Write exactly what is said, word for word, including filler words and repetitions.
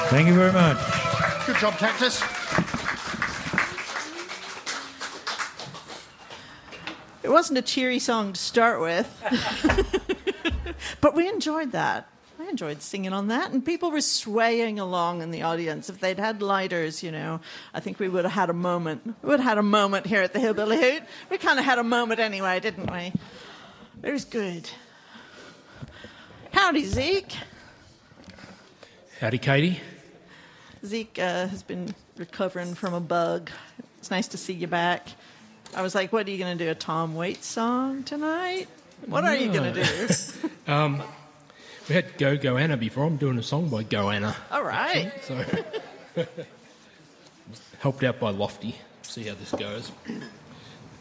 Thank you very much. Good job, Cactus. It wasn't a cheery song to start with, but we enjoyed that. I enjoyed singing on that, and people were swaying along in the audience. If they'd had lighters, you know, I think we would have had a moment. We would have had a moment here at the Hillbilly Hoot. We kind of had a moment anyway, didn't we? It was good. Howdy, Zeke. Howdy, Katie. Zeke uh, has been recovering from a bug. It's nice to see you back. I was like, what are you going to do, a Tom Waits song tonight? What are you going to do? um, we had Go Goanna before. I'm doing a song by Goanna. All right. So, helped out by Lofty. See how this goes.